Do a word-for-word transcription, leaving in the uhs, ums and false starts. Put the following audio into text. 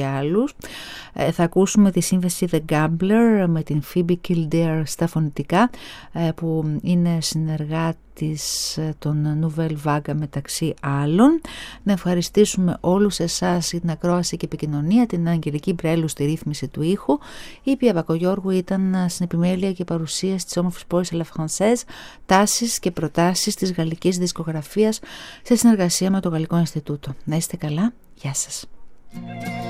άλλους. Ε, θα ακούσουμε τη σύνθεση The Gambler με την Phoebe Kildare στα φωνητικά, ε, που είναι συνεργάτης των Nouvelle Vague μεταξύ άλλων. Να ευχαριστήσουμε όλους εσάς για την ακρόαση και επικοινωνία, την Αγγελική Μπρέλου στη ρύθμιση του ήχου. Η Πία Πακογιώργου ήταν στην επιμέλεια και παρουσίαση της όμορφης πόρης La Française, τάσεις και προτάσεις της γαλλικής δισκογραφίας σε συνεργασία με το Γαλλικό Ινστιτούτο. Να είστε καλά, γεια σας.